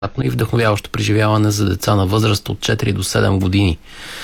и вдъхновяващо преживяване за деца на възраст от 4 до 7 години.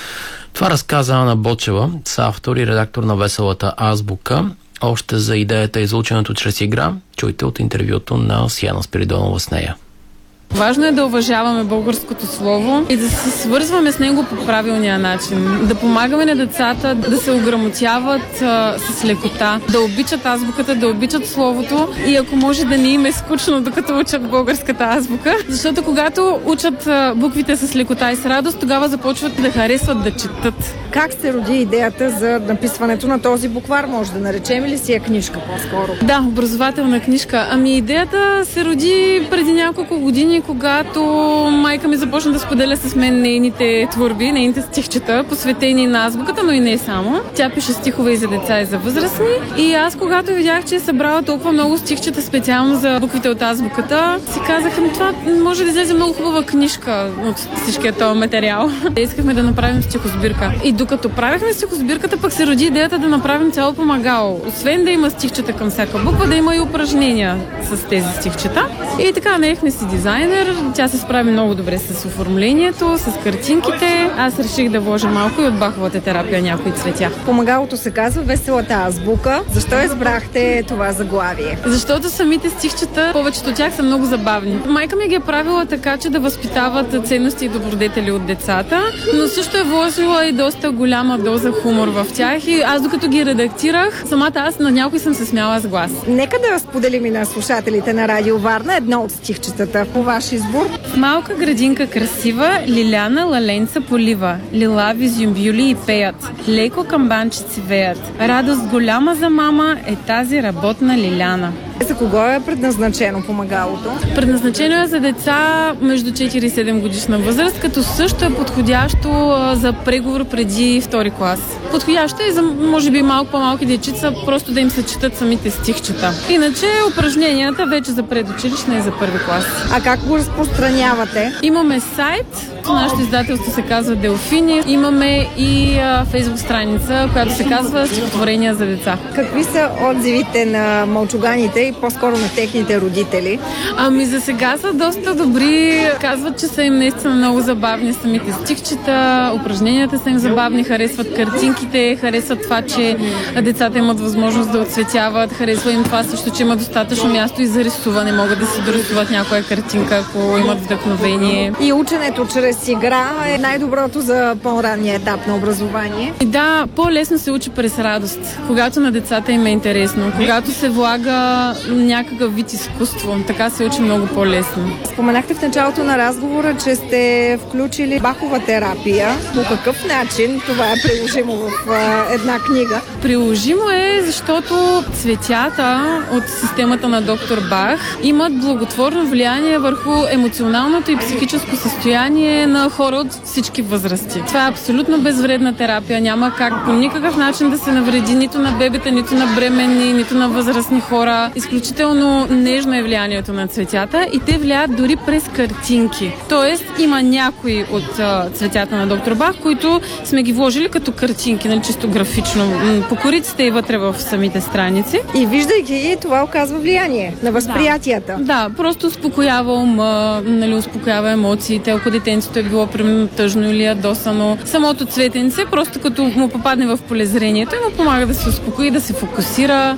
Това разказа Ана Бочева, съавтор и редактор на Веселата азбука. Още за идеята и за ученето чрез игра, чуйте от интервюто на Сияна Спиридонова с нея. Важно е да уважаваме българското слово и да се свързваме с него по правилния начин. Да помагаме на децата да се ограмотяват с лекота, да обичат азбуката, да обичат словото и ако може да не им е скучно докато учат българската азбука. Защото когато учат буквите с лекота и с радост, тогава започват да харесват да четат. Как се роди идеята за написването на този буквар? Може да наречем ли си я книжка по-скоро? Да, образователна книжка. Ами идеята се роди преди няколко години, когато майка ми започна да споделя с мен нейните творби, нейните стихчета, посветени на азбуката, но и не само. Тя пише стихове и за деца, и за възрастни. И аз, когато видях, че е събрала толкова много стихчета специално за буквите от азбуката, си казах, това може да излезе много хубава книжка от всичкия този материал. Искахме да направим стихосбирка. И докато правихме стихосбирката, пък се роди идеята да направим цяло помагало. Освен да има стихчета към всяка буква, да има и упражнения с тези стихчета. И така, наехме си дизайнер. Тя се справи много добре с оформлението, с картинките. Аз реших да вложа малко и от Баховата терапия някои цветя. Помагалото се казва Веселата азбука. Защо избрахте това заглавие? Защото самите стихчета, повечето от тях са много забавни. Майка ми ги е правила така, че да възпитават ценности и добродетели от децата, но също е вложила и доста голяма доза хумор в тях и аз докато ги редактирах, самата аз на някой съм се смяла с глас. Нека да споделим и на слушателите на Радио Варна едно от стихчетата по ваш избор. В малка градинка красива, лиляна лаленца полива, лилави зюмбюли и пеят, леко камбанчици веят. Радост голяма за мама е тази работна лиляна. За кого е предназначено помагалото? Предназначено е за деца между 4 и 7 годишна възраст, като също е подходящо за преговор преди втори клас. Подходящо е за, може би, малко по-малки дечица, просто да им се четат самите стихчета. Иначе упражненията вече за предучилищна и за първи клас. А как го разпространявате? Имаме сайт, нашето издателство се казва Делфини. Имаме и фейсбук страница, която се казва Стихотворения за деца. Какви са отзивите на мълчуганите и по-скоро на техните родители? Ами за сега са доста добри. Казват, че са им наистина много забавни самите стихчета, упражненията са им забавни, харесват картинките, харесват това, че децата имат възможност да отцветяват, харесва им това също, че има достатъчно място и за рисуване, могат да си дорисуват някоя картинка, ако имат вдъхновение. И ученето чрез игра е най-доброто за по-ранния етап на образование. И да, по-лесно се учи през радост, когато на децата им е интересно, когато се влага някакъв вид изкуство. Така се учи много по-лесно. Споменахте в началото на разговора, че сте включили Бахова терапия. По какъв начин това е приложимо в една книга? Приложимо е, защото цветята от системата на доктор Бах имат благотворно влияние върху емоционалното и психическо състояние на хора от всички възрасти. Това е абсолютно безвредна терапия. Няма как по никакъв начин да се навреди нито на бебета, нито на бременни, нито на възрастни хора. Изключително нежно е влиянието на цветята и те влияят дори през картинки. Тоест има някои от цветята на доктор Бах, които сме ги вложили като картинки, нали, чисто графично. По кориците и вътре в самите страници. И виждайки ги, това оказва влияние на възприятията. Да, просто успокоява ума, нали, успокоява емоциите. Ако детенцето е било примерно тъжно или ядосано, самото цветенце, просто като му попадне в полезрението и му помага да се успокои, да се фокусира.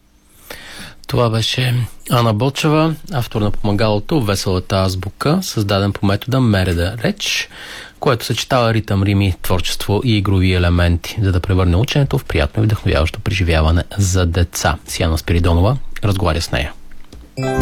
Това беше Ана Бочева, автор на помагалото Веселата азбука, създаден по метода Мереда реч, което съчетава ритъм, рими, творчество и игрови елементи, за да превърне ученето в приятно и вдъхновяващо преживяване за деца. Сияна Спиридонова разговаря с нея.